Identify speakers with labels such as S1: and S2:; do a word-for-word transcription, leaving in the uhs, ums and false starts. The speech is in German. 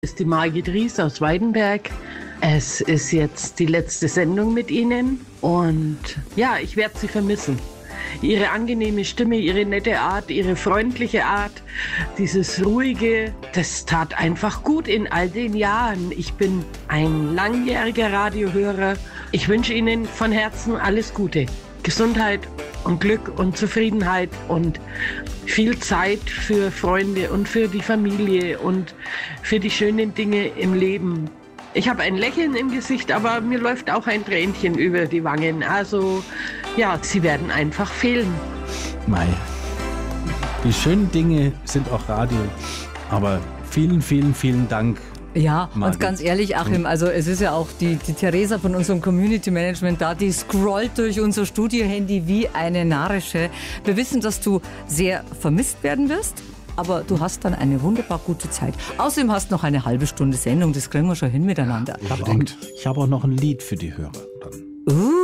S1: Ist die Margit Ries aus Weidenberg. Es ist jetzt die letzte Sendung mit Ihnen und ja, ich werde Sie vermissen. Ihre angenehme Stimme, Ihre nette Art, Ihre freundliche Art, dieses ruhige, das tat einfach gut in all den Jahren. Ich bin ein langjähriger Radiohörer. Ich wünsche Ihnen von Herzen alles Gute. Gesundheit und Glück und Zufriedenheit und viel Zeit für Freunde und für die Familie und für die schönen Dinge im Leben. Ich habe ein Lächeln im Gesicht, aber mir läuft auch ein Tränchen über die Wangen. Also ja, Sie werden einfach fehlen.
S2: Mei, die schönen Dinge sind auch Radio, aber vielen, vielen, vielen Dank.
S3: Ja,
S2: Margit.
S3: und ganz ehrlich, Achim, also es ist ja auch die, die Theresa von unserem Community Management da, die scrollt durch unser Studio-Handy wie eine Narische. Wir wissen, dass du sehr vermisst werden wirst, aber du hast dann eine wunderbar gute Zeit. Außerdem hast du noch eine halbe Stunde Sendung, das kriegen wir schon hin miteinander.
S2: Und ich habe auch noch ein Lied für die Hörer dann.
S3: Uh.